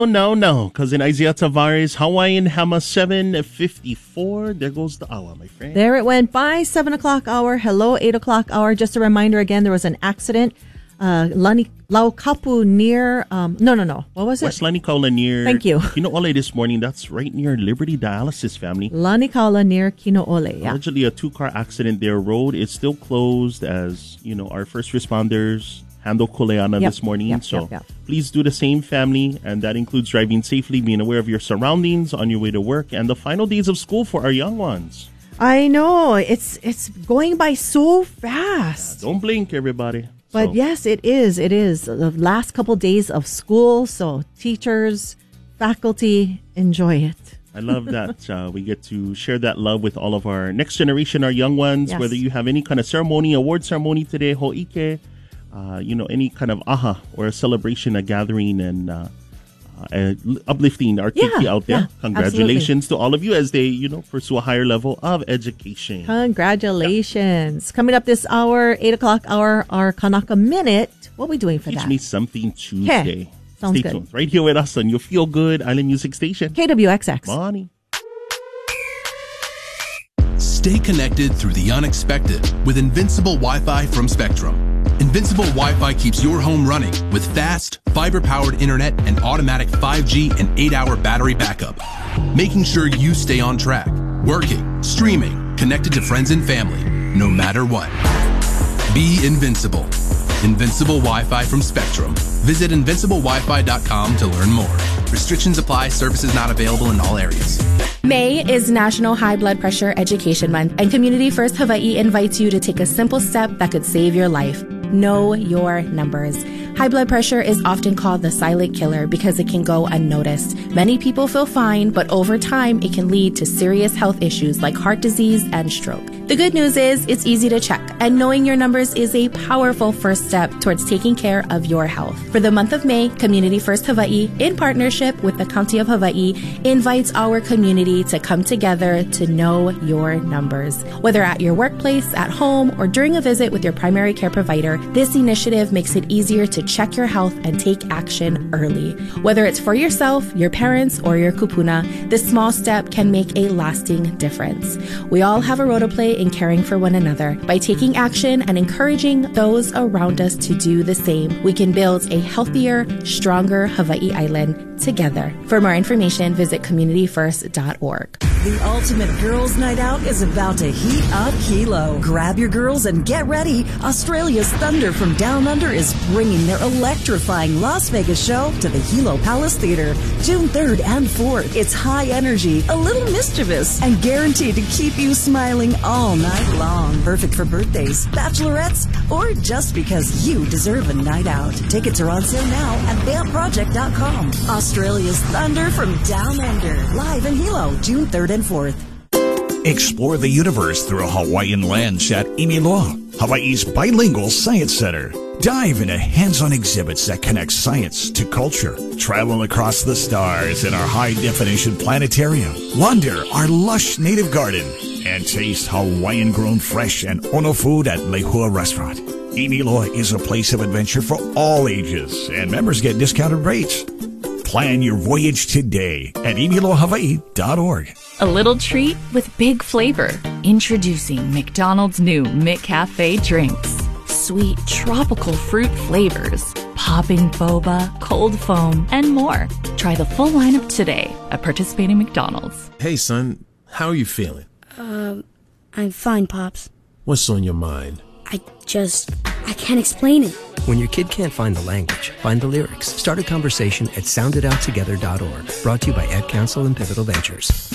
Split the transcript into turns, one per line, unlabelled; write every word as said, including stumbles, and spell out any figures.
Oh, no, no. Cousin Isaiah Tavares, Hawaiian Hama seven fifty-four. There goes the hour, my friend.
There it went by, seven o'clock hour. Hello, eight o'clock hour. Just a reminder again, there was an accident. Uh, Lani Laukapu near, um, no, no, no. What was it?
West Lanikaula near.
Thank you.
Kino'ole this morning. That's right near Liberty Dialysis, family.
Lanikaula near Kino'ole, yeah.
Allegedly a two-car accident there. Road is still closed as, you know, our first responders handle Kuleana
Yep,
this morning.
yep,
so
yep, yep.
please do the same, family. And that includes driving safely, being aware of your surroundings on your way to work, and the final days of school for our young ones.
I know. It's it's going by so fast.
Don't blink, everybody.
But
So,
yes, it is. It is. The last couple days of school. So teachers, faculty, enjoy it.
I love that uh, we get to share that love with all of our next generation, our young ones.
Yes.
Whether you have any kind of ceremony, award ceremony today, ho'ike, uh, you know, any kind of aha or a celebration, a gathering, and uh, uh, uplifting our
Yeah,
kiki out there.
yeah,
Congratulations to all of you as they, you know, pursue a higher level of education.
Congratulations. Coming up this hour, eight o'clock hour, our Kanaka Minute. What are we doing for
Teach
that?
me something Tuesday.
Sounds
Stay
good.
tuned. Right here with us on your Feel Good Island Music Station.
K W X X.
Bonnie.
Stay connected through the unexpected with Invincible Wi-Fi from Spectrum. Invincible Wi-Fi keeps your home running with fast, fiber-powered internet and automatic five G and eight hour battery backup, making sure you stay on track, working, streaming, connected to friends and family, no matter what. Be invincible. Invincible Wi-Fi from Spectrum. Visit invincible wi fi dot com to learn more. Restrictions apply. Services not available in all areas.
May is National High Blood Pressure Education Month, and Community First Hawaii invites you to take a simple step that could save your life. Know your numbers. High blood pressure is often called the silent killer because it can go unnoticed. Many people feel fine, but over time it can lead to serious health issues like heart disease and stroke. The good news is it's easy to check, and knowing your numbers is a powerful first step towards taking care of your health. For the month of May, Community First Hawaii, in partnership with the County of Hawaii, invites our community to come together to know your numbers. Whether at your workplace, at home, or during a visit with your primary care provider, this initiative makes it easier to check your health and take action early. Whether it's for yourself, your parents, or your kupuna, this small step can make a lasting difference. We all have a role to play in caring for one another. By taking action and encouraging those around us to do the same, we can build a healthier, stronger Hawaii Island together. For more information, visit community first dot org.
The ultimate girls' night out is about to heat up Hilo. Grab your girls and get ready. Australia's Thunder from Down Under is bringing their electrifying Las Vegas show to the Hilo Palace Theater June third and fourth. It's high energy, a little mischievous, and guaranteed to keep you smiling all night long. Perfect for birthdays, bachelorettes, or just because you deserve a night out. Tickets are on sale now at vamp project dot com. Australia's Thunder from Down Under. Live in Hilo, June third and fourth.
Explore the universe through a Hawaiian lens at Imiloa, Hawaii's bilingual science center. Dive into hands-on exhibits that connect science to culture. Travel across the stars in our high-definition planetarium. Wander our lush native garden. And taste Hawaiian-grown fresh and ono food at Lehua Restaurant. Imiloa is a place of adventure for all ages, and members get discounted rates. Plan your voyage today at imiloa hawaii dot org.
A little treat with big flavor. Introducing McDonald's new McCafe drinks. Sweet tropical fruit flavors, popping boba, cold foam, and more. Try the full lineup today at participating McDonald's.
Hey, son, how are you feeling?
Um, I'm fine, Pops.
What's on your mind?
I just, I can't explain it.
When your kid can't find the language, find the lyrics. Start a conversation at sound it out together dot org. Brought to you by Ad Council and Pivotal Ventures.